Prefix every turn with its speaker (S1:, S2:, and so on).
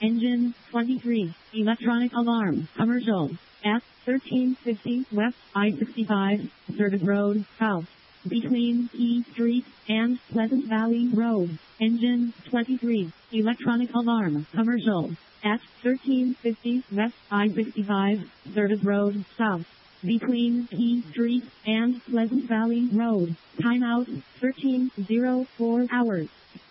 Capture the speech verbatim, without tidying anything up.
S1: Engine twenty-three. Electronic alarm. Commercial. At thirteen fifty West I sixty-five, Service Road, South. Between E Street and Pleasant Valley Road. Engine twenty-three. Electronic alarm. Commercial. At thirteen fifty West I sixty-five, Service Road, South. Between E Street and Pleasant Valley Road. Timeout thirteen oh four hours.